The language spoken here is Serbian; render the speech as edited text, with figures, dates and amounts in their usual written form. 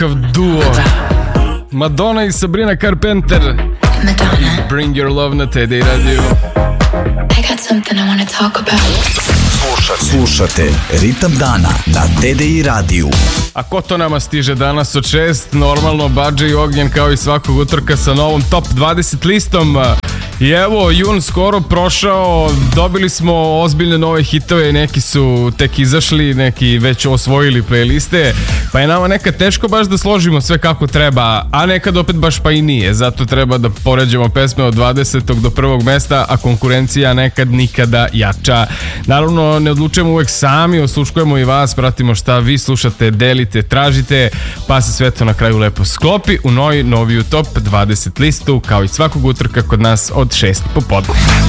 Duo Madonna i Sabrina Carpenter. Madonna. Bring Your Love na TD Radio. I got something I want to talk about. Slušate Ritam dana na TDI radiju. A ko to nama stiže danas od 6? Normalno Badže i Ognjen kao i svakog utorka sa novom Top 20 listom. I evo, jun skoro prošao, dobili smo ozbiljne nove hitove, neki su tek izašli, neki već osvojili playliste, pa je nama nekad teško baš da složimo sve kako treba, a nekad opet baš pa i nije, zato treba da poređamo pesme od 20. do prvog mesta, a konkurencija nekad nikada jača. Naravno, ne odlučujemo uvek sami, osluškujemo i vas, pratimo šta vi slušate, delite, tražite, pa se sve to na kraju lepo sklopi u noviju Top 20 listu, kao i svakog utorka kod nas od 6 popodne.